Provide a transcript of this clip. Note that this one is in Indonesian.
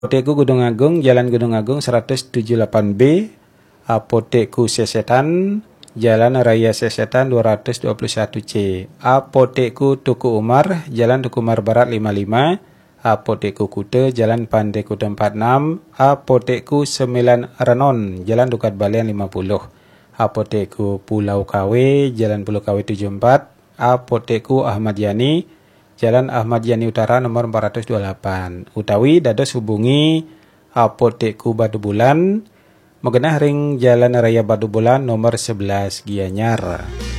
Apotekku Gunung Agung, Jalan Gunung Agung 178B. Apotekku Sesetan, Jalan Raya Sesetan 221C. Apotekku Tuku Umar, Jalan Tuku Umar Barat 55. Apotekku Kute, Jalan Pandai Kute 46. Apotekku Sembilan Renon, Jalan Dukat Balian 50. Apotekku Pulau KW, Jalan Pulau KW 74. Apotekku Ahmad Yani, Jalan Ahmad Yani Utara nomor 428. Utawi dados hubungi Apotekku Batu Bulan, Megenah ring Jalan Raya Batu Bulan nomor 11 Gianyar.